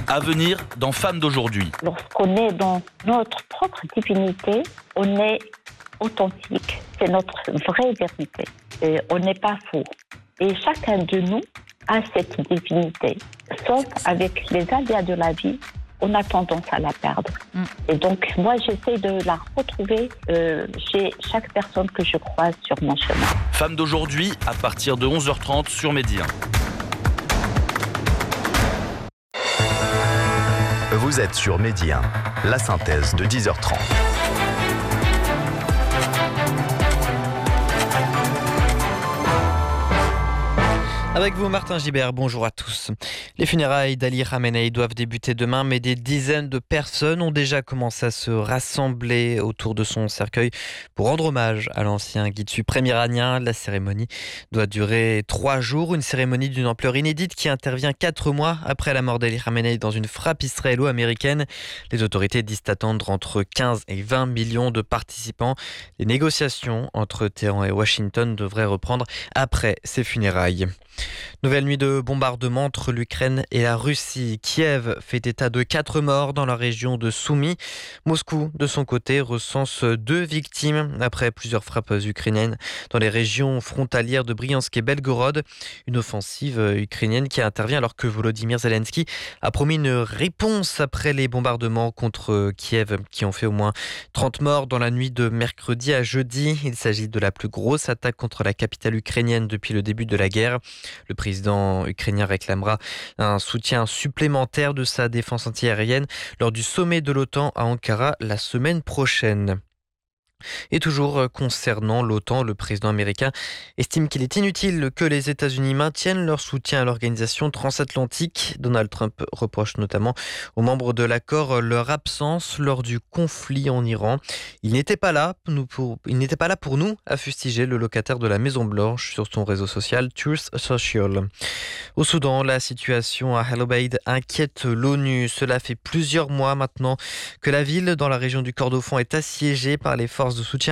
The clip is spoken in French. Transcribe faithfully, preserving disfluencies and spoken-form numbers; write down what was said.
À venir dans Femmes d'aujourd'hui. Lorsqu'on est dans notre propre divinité, on est authentique. C'est notre vraie vérité. Et on n'est pas faux. Et chacun de nous a cette divinité. Sauf avec les aléas de la vie, on a tendance à la perdre. Mm. Et donc, moi, j'essaie de la retrouver euh, chez chaque personne que je croise sur mon chemin. Femmes d'aujourd'hui, à partir de onze heures trente sur Medi un. Vous êtes sur Medi un, la synthèse de dix heures trente. Avec vous, Martin Gibert, bonjour à tous. Les funérailles d'Ali Khamenei doivent débuter demain, mais des dizaines de personnes ont déjà commencé à se rassembler autour de son cercueil pour rendre hommage à l'ancien guide suprême iranien. La cérémonie doit durer trois jours, une cérémonie d'une ampleur inédite qui intervient quatre mois après la mort d'Ali Khamenei dans une frappe israélo-américaine. Les autorités disent attendre entre quinze et vingt millions de participants. Les négociations entre Téhéran et Washington devraient reprendre après ces funérailles. Nouvelle nuit de bombardement entre l'Ukraine et la Russie. Kiev fait état de quatre morts dans la région de Soumy. Moscou, de son côté, recense deux victimes après plusieurs frappes ukrainiennes dans les régions frontalières de Bryansk et Belgorod. Une offensive ukrainienne qui intervient alors que Volodymyr Zelensky a promis une réponse après les bombardements contre Kiev qui ont fait au moins trente morts dans la nuit de mercredi à jeudi. Il s'agit de la plus grosse attaque contre la capitale ukrainienne depuis le début de la guerre. Le président ukrainien réclamera un soutien supplémentaire de sa défense antiaérienne lors du sommet de l'OTAN à Ankara la semaine prochaine. Et toujours concernant l'OTAN, le président américain estime qu'il est inutile que les États-Unis maintiennent leur soutien à l'organisation transatlantique. Donald Trump reproche notamment aux membres de l'accord leur absence lors du conflit en Iran. Il n'était pas là, nous pour, il n'était pas là pour nous, a fustigé le locataire de la Maison-Blanche sur son réseau social Truth Social. Au Soudan, la situation à El Obeid inquiète l'ONU. Cela fait plusieurs mois maintenant que la ville dans la région du Kordofan est assiégée par les forces de soutien